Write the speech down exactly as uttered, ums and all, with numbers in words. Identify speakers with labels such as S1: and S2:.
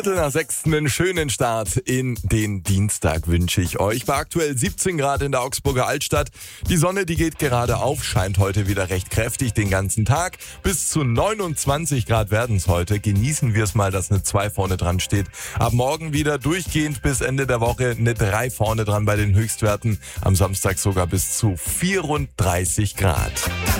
S1: Viertel nach sechs, einen schönen Start in den Dienstag wünsche ich euch. Bei aktuell siebzehn Grad in der Augsburger Altstadt. Die Sonne, die geht gerade auf, scheint heute wieder recht kräftig den ganzen Tag. Bis zu neunundzwanzig Grad werden es heute. Genießen wir es mal, dass eine zwei vorne dran steht. Ab morgen wieder durchgehend bis Ende der Woche eine drei vorne dran bei den Höchstwerten. Am Samstag sogar bis zu vierunddreißig Grad.